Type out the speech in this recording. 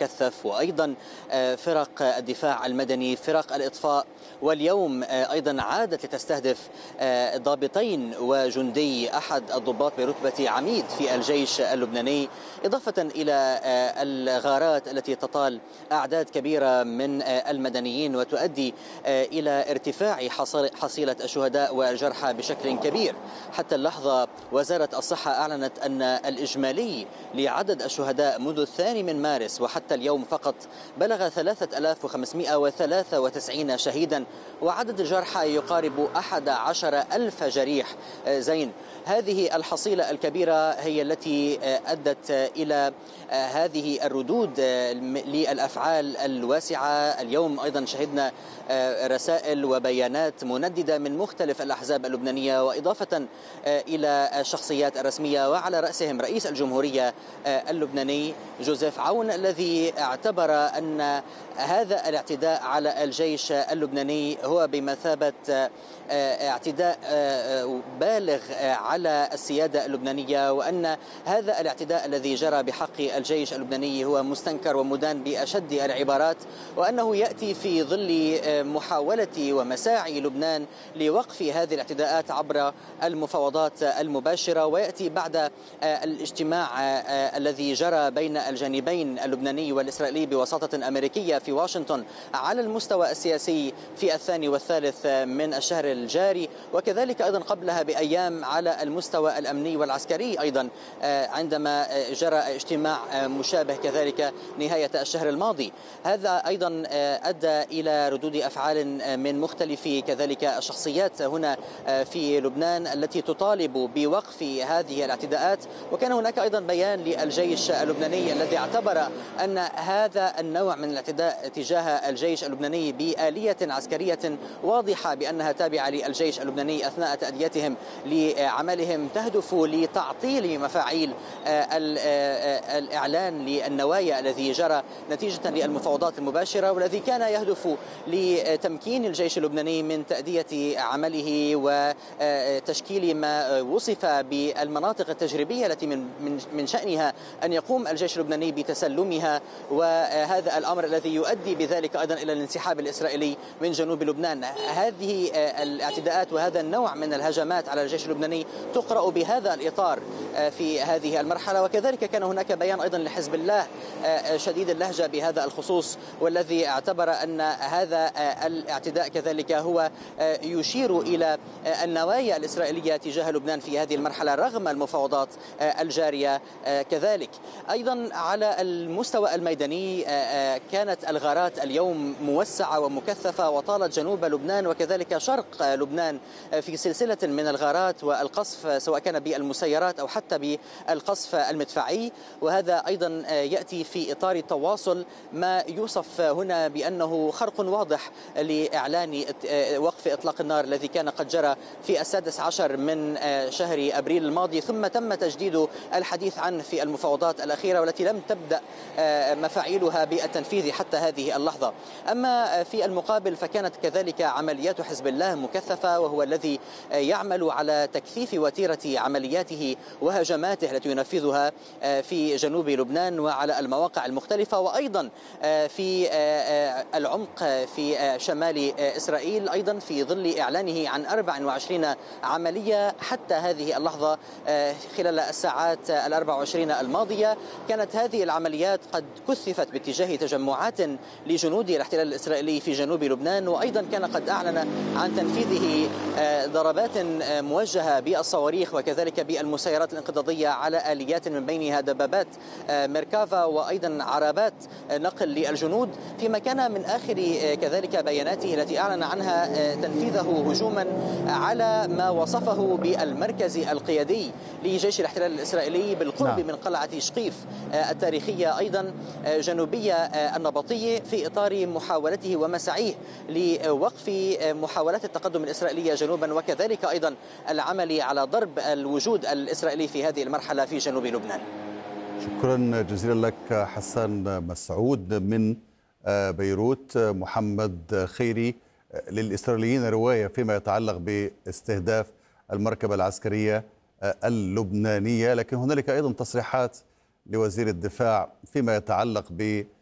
المكثف، وأيضا فرق الدفاع المدني، فرق الإطفاء. واليوم أيضا عادت لتستهدف ضابطين وجندي، أحد الضباط برتبة عميد في الجيش اللبناني، إضافة إلى الغارات التي تطال أعداد كبيرة من المدنيين وتؤدي إلى ارتفاع حصيلة الشهداء والجرحى بشكل كبير. حتى اللحظة وزارة الصحة أعلنت أن الإجمالي لعدد الشهداء منذ 2 من مارس وحتى اليوم فقط بلغ 3593 شهيدا، وعدد الجرحى يقارب 11,000 جريح. زين، هذه الحصيلة الكبيرة هي التي أدت إلى هذه الردود للأفعال الواسعة. اليوم أيضا شهدنا رسائل وبيانات منددة من مختلف الأحزاب اللبنانية، وإضافة إلى الشخصيات الرسمية، وعلى رأسهم رئيس الجمهورية اللبناني جوزيف عون، الذي اعتبر أن هذا الاعتداء على الجيش اللبناني هو بمثابة اعتداء بالغ على السيادة اللبنانية، وأن هذا الاعتداء الذي جرى بحق الجيش اللبناني هو مستنكر ومدان بأشد العبارات، وأنه يأتي في ظل محاولة ومساعي لبنان لوقف هذه الاعتداءات عبر المفاوضات المباشرة، ويأتي بعد الاجتماع الذي جرى بين الجانبين اللبناني والإسرائيلي بوساطة أمريكية في واشنطن على المستوى السياسي في 2 والثالث من الشهر الجاري، وكذلك أيضا قبلها بأيام على المستوى الأمني والعسكري أيضا عندما جرى اجتماع مشابه كذلك نهاية الشهر الماضي. هذا أيضا أدى إلى ردود أفعال من مختلف كذلك الشخصيات هنا في لبنان التي تطالب بوقف هذه الاعتداءات. وكان هناك أيضا بيان للجيش اللبناني الذي اعتبر أن هذا النوع من الاعتداء تجاه الجيش اللبناني بآلية عسكرية واضحة بأنها تابعة للجيش اللبناني أثناء تأديتهم لعملهم تهدف لتعطيل مفاعيل الإعلان للنوايا الذي جرى نتيجة للمفاوضات المباشرة، والذي كان يهدف لتمكين الجيش اللبناني من تأدية عمله وتشكيل ما وصف بالمناطق التجريبية التي من شأنها أن يقوم الجيش اللبناني بتسلمها، وهذا الأمر الذي يؤدي بذلك أيضا إلى الانسحاب الإسرائيلي من جنوب لبنان. هذه الاعتداءات وهذا النوع من الهجمات على الجيش اللبناني تقرأ بهذا الإطار في هذه المرحلة. وكذلك كان هناك بيان أيضا لحزب الله شديد اللهجة بهذا الخصوص، والذي اعتبر أن هذا الاعتداء كذلك هو يشير إلى النوايا الإسرائيلية تجاه لبنان في هذه المرحلة رغم المفاوضات الجارية. كذلك أيضا على المستوى الميداني كانت الغارات اليوم موسعة ومكثفة وطالت جنوب لبنان وكذلك شرق لبنان في سلسلة من الغارات والقصف، سواء كان بالمسيرات أو حتى بالقصف المدفعي. وهذا أيضا يأتي في إطار تواصل ما يوصف هنا بأنه خرق واضح لإعلان وقف إطلاق النار الذي كان قد جرى في 16 من شهر أبريل الماضي، ثم تم تجديد الحديث عنه في المفاوضات الأخيرة والتي لم تبدأ مفاعيلها بالتنفيذ حتى هذه اللحظة. أما في المقابل فكانت كذلك عمليات حزب الله مكثفة، وهو الذي يعمل على تكثيف وتيرة عملياته وهجماته التي ينفذها في جنوب لبنان وعلى المواقع المختلفة، وأيضا في العمق في شمال إسرائيل، أيضا في ظل إعلانه عن 24 عملية حتى هذه اللحظة خلال الساعات 24 الماضية. كانت هذه العمليات قد كثفت باتجاه تجمعات لجنود الاحتلال الإسرائيلي في جنوب لبنان، وأيضا كان قد أعلن عن تنفيذه ضربات موجهة بالصواريخ وكذلك بالمسيرات الانقضاضية على آليات من بينها دبابات ميركافا وأيضا عربات نقل للجنود، فيما كان من آخر كذلك بياناته التي أعلن عنها تنفيذه هجوما على ما وصفه بالمركز القيادي لجيش الاحتلال الإسرائيلي بالقرب من قلعة شقيف التاريخية أيضا جنوبية النبطية، في إطار محاولته ومساعيه لوقف محاولات التقدم الإسرائيلية جنوبا، وكذلك أيضا العمل على ضرب الوجود الإسرائيلي في هذه المرحلة في جنوب لبنان. شكرا جزيلا لك حسان مسعود من بيروت. محمد خيري، للإسرائيليين رواية فيما يتعلق باستهداف المركبة العسكرية اللبنانية، لكن هنالك أيضا تصريحات لوزير الدفاع فيما يتعلق